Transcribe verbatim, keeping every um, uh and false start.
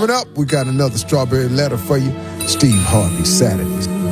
Coming up, we got another strawberry letter for you. Steve Harvey Saturdays.